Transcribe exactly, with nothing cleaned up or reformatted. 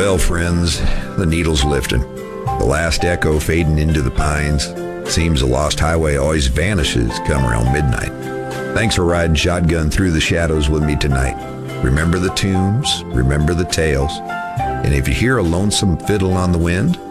Well, friends, the needle's lifting. The last echo fading into the pines. Seems the lost highway always vanishes come around midnight. Thanks for riding shotgun through the shadows with me tonight. Remember the tunes, remember the tales. And if you hear a lonesome fiddle on the wind,